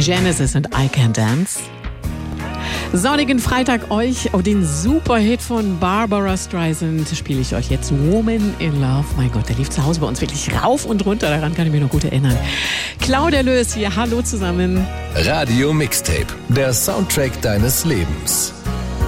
Genesis und I Can Dance. Sonnigen Freitag euch, den Superhit von Barbara Streisand spiele ich euch jetzt. Woman in Love. Mein Gott, der lief zu Hause bei uns wirklich rauf und runter. Daran kann ich mich noch gut erinnern. Claudia Löß hier, hallo zusammen. Radio Mixtape, der Soundtrack deines Lebens.